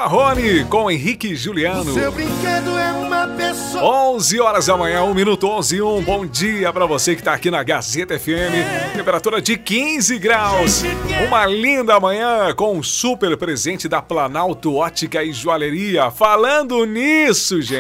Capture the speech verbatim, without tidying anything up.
Marrone com Henrique e Juliano. Seu brinquedo é uma pessoa. onze horas da manhã, um minuto, onze e um. Bom dia pra você que tá aqui na Gazeta F M. Temperatura de quinze graus. Uma linda manhã com um super presente da Planalto Ótica e Joalheria. Falando nisso, gente.